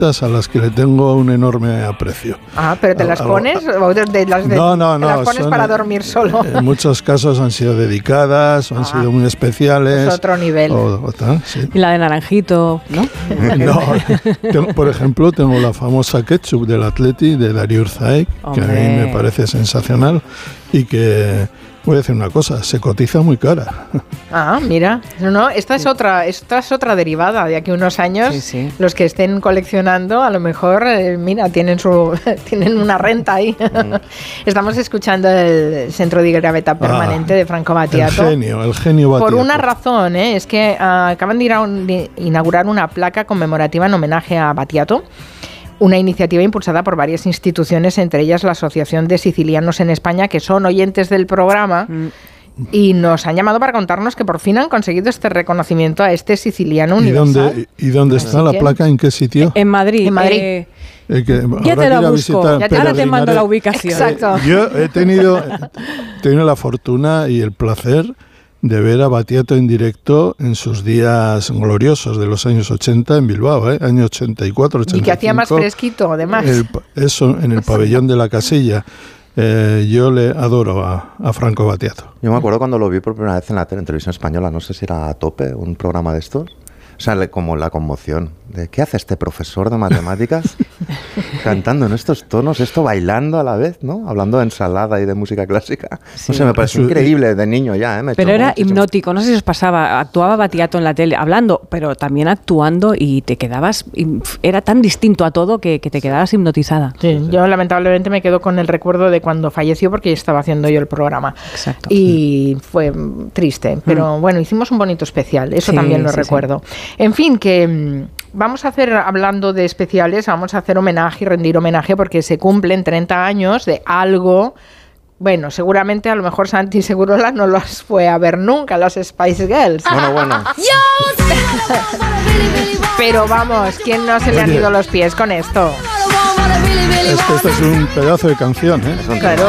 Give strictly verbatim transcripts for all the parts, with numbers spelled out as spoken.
a las que le tengo un enorme aprecio. Ah, ¿pero te las a, pones? A, ¿O de, de las de, no, no, no. ¿Te las pones para dormir solo? En muchos casos han sido dedicadas, o han ah, sido muy especiales. Es otro nivel. O, o tal, sí. Y la de Naranjito, ¿no? No, tengo, por ejemplo, tengo la famosa ketchup del Atleti de Darío Urzaek, que a mí me parece sensacional y que... Voy a decir una cosa, se cotiza muy cara. Ah, mira, no, esta es otra, esta es otra derivada de aquí a unos años. Sí, sí. Los que estén coleccionando, a lo mejor, eh, mira, tienen su, tienen una renta ahí. Mm. Estamos escuchando el Centro di Gravità Permanente ah, de Franco Battiato. El genio, el genio Battiato. Por una razón, ¿eh? Es que uh, acaban de ir a un, de inaugurar una placa conmemorativa en homenaje a Battiato. Una iniciativa impulsada por varias instituciones, entre ellas la Asociación de Sicilianos en España, que son oyentes del programa mm. y nos han llamado para contarnos que por fin han conseguido este reconocimiento a este siciliano universal. ¿Y dónde, y dónde está la placa? ¿En qué sitio? En Madrid. En Madrid. Eh, eh, que ya te la busco, ya te, ahora te mando la ubicación. Exacto. Yo he tenido, he tenido la fortuna y el placer de ver a Battiato en directo en sus días gloriosos de los años ochenta en Bilbao, ¿eh? Año ochenta y cuatro, ochenta y cinco. Y que hacía más fresquito, además. El, eso, en el pabellón de la Casilla. Eh, yo le adoro a, a Franco Battiato. Yo me acuerdo cuando lo vi por primera vez en la tele, en televisión española, no sé si era A Tope, un programa de estos. O sea, como la conmoción de ¿qué hace este profesor de matemáticas cantando en estos tonos, esto bailando a la vez, ¿no? Hablando de ensalada y de música clásica. Sí. No sé, me pareció increíble de niño ya, ¿eh? Me pero era muchísimo. Hipnótico, no sé si os pasaba, actuaba Battiato en la tele, hablando, pero también actuando y te quedabas, era tan distinto a todo que, que te quedabas hipnotizada. Sí, sí, yo lamentablemente me quedo con el recuerdo de cuando falleció porque estaba haciendo yo el programa. Exacto. Y fue triste, pero mm. bueno, hicimos un bonito especial, eso sí, también lo sí, recuerdo. Sí. En fin, que vamos a hacer, hablando de especiales, vamos a hacer homenaje y rendir homenaje porque se cumplen treinta años de algo. Bueno, seguramente a lo mejor Santi Segurola no los fue a ver nunca, los Spice Girls. Bueno, bueno. Pero vamos, ¿quién no se le han ido los pies con esto? Es que esto es un pedazo de canción, ¿eh? Claro.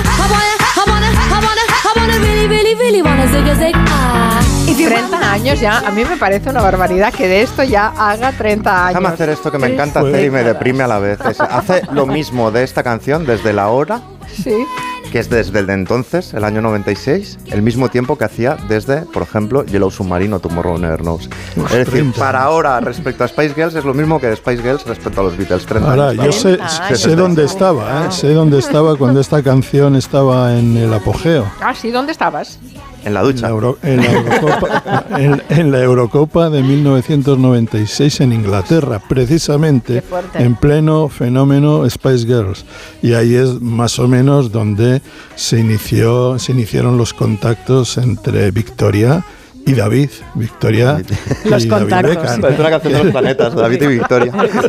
treinta años ya, a mí me parece una barbaridad que de esto ya haga treinta años. Déjame hacer esto que me encanta hacer y me deprime a la vez. Es, hace lo mismo de esta canción desde la hora, sí, que es desde el de entonces, el año noventa y seis, el mismo tiempo que hacía desde, por ejemplo, Yellow Submarine o Tomorrow Never Knows. Es decir, para ahora respecto a Spice Girls es lo mismo que de Spice Girls respecto a los Beatles. treinta ahora, años, yo sé, sé, sé dónde estaba, ¿eh? sé dónde estaba cuando esta canción estaba en el apogeo. Ah, sí, ¿dónde estabas? En la ducha. En la, Euro, en la, Eurocopa, en, en la Eurocopa de mil novecientos noventa y seis en Inglaterra, precisamente en pleno fenómeno Spice Girls. Y ahí es más o menos donde se inició, se iniciaron los contactos entre Victoria y David, Victoria y los David contactos. Beckham. Es una canción de los planetas, David y Victoria.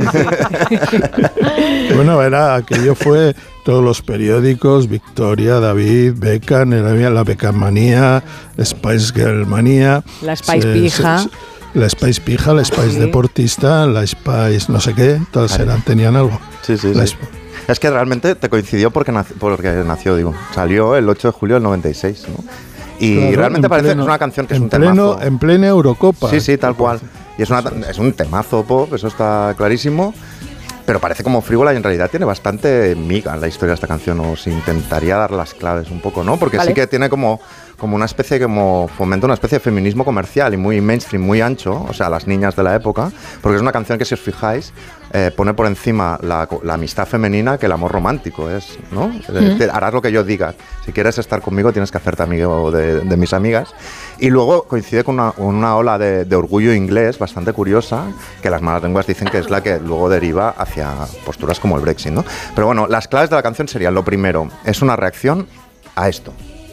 Bueno, era aquello fue todos los periódicos, Victoria, David, Beckham, era la Beckham manía, Spice Girl manía, la Spice se, pija, se, la Spice pija, la Spice sí. deportista, la Spice no sé qué, todas eran, tenían algo. Sí, sí, sí. Es que realmente te coincidió porque nació, porque nació, digo, salió el ocho de julio del noventa y seis, ¿no? Y claro, realmente parece pleno, que es una canción que es un pleno, temazo. En plena Eurocopa. Sí, sí, tal cual. Y es, una, es un temazo pop, eso está clarísimo. Pero parece como frívola y en realidad tiene bastante miga en la historia de esta canción. Os intentaría dar las claves un poco, ¿no? Porque vale. sí que tiene como, como una especie, como fomenta una especie de feminismo comercial y muy mainstream, muy ancho, o sea, las niñas de la época, porque es una canción que, si os fijáis, eh, pone por encima la, la amistad femenina que el amor romántico es, ¿no? Mm. Es decir, harás lo que yo diga. Si quieres estar conmigo tienes que hacerte amigo de, de mis amigas. Y luego coincide con una, una ola de, de orgullo inglés bastante curiosa, que las malas lenguas dicen que es la que luego deriva hacia posturas como el Brexit, ¿no? Pero bueno, las claves de la canción serían, lo primero, es una reacción a esto.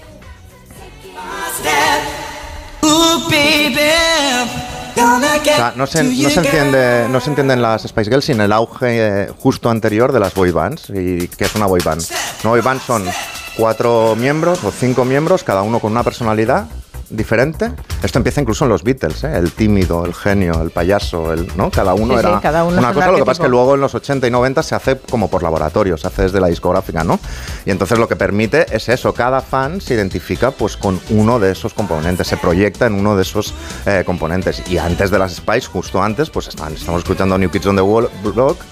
O sea, no se, no se entiende, no se entienden las Spice Girls sin el auge eh, justo anterior de las boy bands. ¿Y qué es una boy band? Una boy band son cuatro miembros o cinco miembros, cada uno con una personalidad, diferente. Esto empieza incluso en los Beatles, ¿eh? El tímido, el genio, el payaso, el, ¿no? Cada uno sí, era sí, cada uno una cosa, un lo que pasa es que luego en los ochenta y noventa se hace como por laboratorio, se hace desde la discográfica, ¿no? Y entonces lo que permite es eso, cada fan se identifica pues con uno de esos componentes, se proyecta en uno de esos eh, componentes. Y antes de las Spice, justo antes, pues están, estamos escuchando New Kids on the Block,